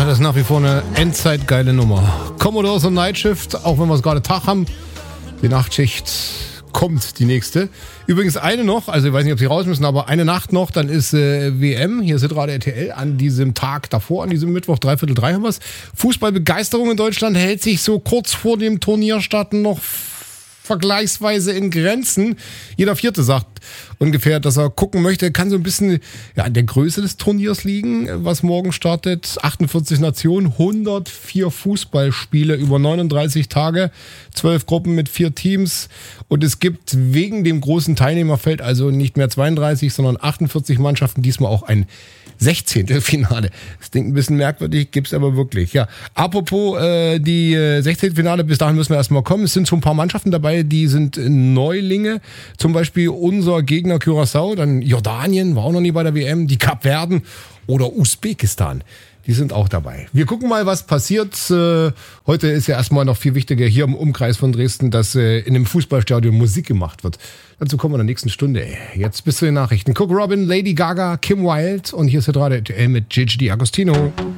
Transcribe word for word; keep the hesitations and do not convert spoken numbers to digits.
das ist nach wie vor eine endzeitgeile Nummer. Commodores und Nightshift, auch wenn wir es gerade Tag haben. Die Nachtschicht kommt, die nächste. Übrigens eine noch, also ich weiß nicht, ob Sie raus müssen, aber eine Nacht noch, dann ist äh, W M, hier ist gerade R T L, an diesem Tag davor, an diesem Mittwoch, dreiviertel drei haben wir es. Fußballbegeisterung in Deutschland hält sich so kurz vor dem Turnierstarten noch vergleichsweise in Grenzen. Jeder Vierte sagt ungefähr, dass er gucken möchte, kann so ein bisschen ja, an der Größe des Turniers liegen, was morgen startet. achtundvierzig Nationen, hundertvier Fußballspiele über neununddreißig Tage, zwölf Gruppen mit vier Teams und es gibt wegen dem großen Teilnehmerfeld also nicht mehr zweiunddreißig, sondern achtundvierzig Mannschaften, diesmal auch ein Sechzehntelfinale. Das klingt ein bisschen merkwürdig, gibt's aber wirklich. Ja, apropos äh, die äh, Sechzehntelfinale, bis dahin müssen wir erstmal kommen. Es sind so ein paar Mannschaften dabei, die sind Neulinge. Zum Beispiel unser Gegner Curaçao, dann Jordanien, war auch noch nie bei der W M, die Kapverden oder Usbekistan. Die sind auch dabei. Wir gucken mal, was passiert. Äh, heute ist ja erstmal noch viel wichtiger hier im Umkreis von Dresden, dass äh, in einem Fußballstadion Musik gemacht wird. Dazu kommen wir in der nächsten Stunde. Jetzt bis zu den Nachrichten. Cook Robin, Lady Gaga, Kim Wilde und hier ist der Radio mit Gigi D'Agostino.